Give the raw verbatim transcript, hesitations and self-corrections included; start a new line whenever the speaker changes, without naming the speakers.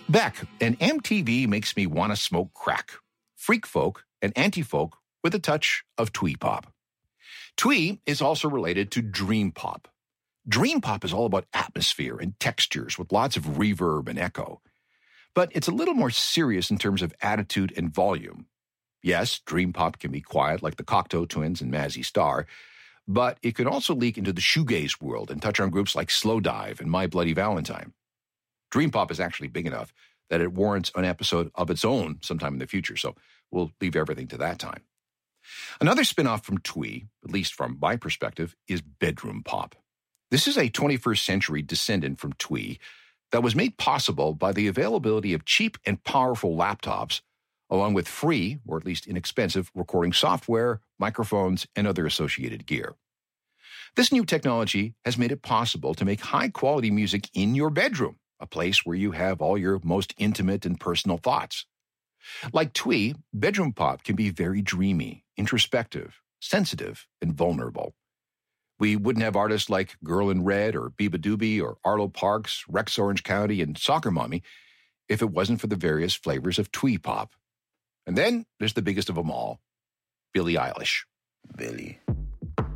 Beck and M T V makes me want to smoke crack. Freak folk and anti-folk with a touch of twee pop. Twee is also related to dream pop. Dream pop is all about atmosphere and textures with lots of reverb and echo. But it's a little more serious in terms of attitude and volume. Yes, dream pop can be quiet like the Cocteau Twins and Mazzy Star, but it can also leak into the shoegaze world and touch on groups like Slowdive and My Bloody Valentine. Dream pop is actually big enough that it warrants an episode of its own sometime in the future, so we'll leave everything to that time. Another spin-off from twee, at least from my perspective, is bedroom pop. This is a twenty-first century descendant from twee that was made possible by the availability of cheap and powerful laptops, along with free, or at least inexpensive, recording software, microphones, and other associated gear. This new technology has made it possible to make high-quality music in your bedroom, a place where you have all your most intimate and personal thoughts. Like twee, bedroom pop can be very dreamy, introspective, sensitive, and vulnerable. We wouldn't have artists like Girl in Red or Biba Doobie or Arlo Parks, Rex Orange County, and Soccer Mommy if it wasn't for the various flavors of twee pop. And then there's the biggest of them all, Billie Eilish.
Billie.